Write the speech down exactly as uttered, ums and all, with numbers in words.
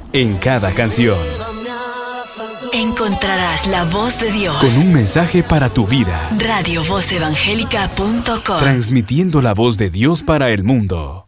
En cada canción encontrarás la voz de Dios. con un mensaje para tu vida. radio voz evangélica punto com. Transmitiendo la voz de Dios para el mundo.